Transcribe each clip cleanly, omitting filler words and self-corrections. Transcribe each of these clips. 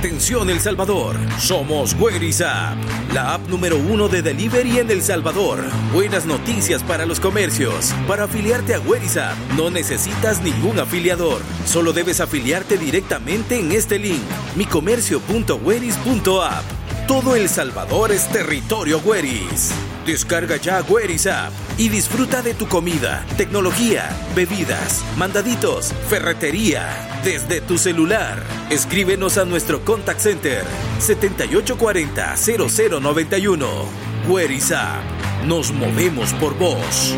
Atención El Salvador, somos Where is Up, la app número 1 de delivery en El Salvador. Buenas noticias para los comercios. Para afiliarte a Where is Up no necesitas ningún afiliador. Solo debes afiliarte directamente en este link, micomercio.whereis.app. Todo El Salvador es territorio Whereis. Descarga ya Where is Up y disfruta de tu comida, tecnología, bebidas, mandaditos, ferretería, desde tu celular. Escríbenos a nuestro contact center 7840-0091. Where is Up. Nos movemos por vos.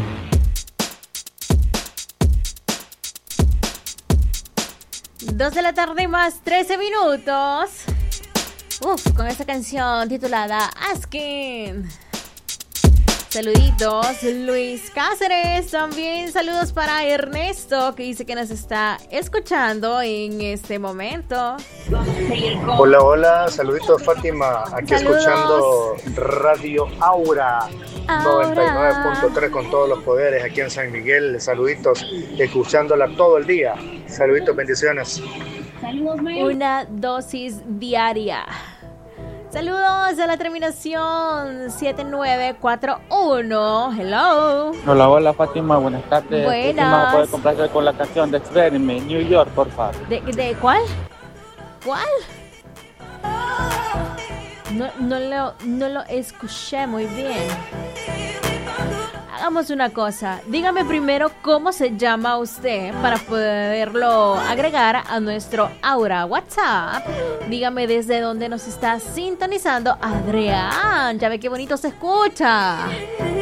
Dos de la tarde más 13 minutos. Con esta canción titulada Asking. Saluditos, Luis Cáceres. También saludos para Ernesto, que dice que nos está escuchando en este momento. Hola, hola, saluditos Fátima, aquí Saludos. Escuchando Radio Aura 99.3 con todos los poderes aquí en San Miguel. Saluditos, escuchándola todo el día. Saluditos, bendiciones. Una dosis diaria. Saludos a la terminación 7941. Hello. Hola, hola Fátima, buenas tardes. Buenas. Fátima, ¿puede complacer con la canción de Experiment, New York, por favor? ¿De cuál? ¿Cuál? No lo escuché muy bien. Hagamos una cosa. Dígame primero cómo se llama usted para poderlo agregar a nuestro Aura WhatsApp. Dígame desde dónde nos está sintonizando Adrián. Ya ve qué bonito se escucha.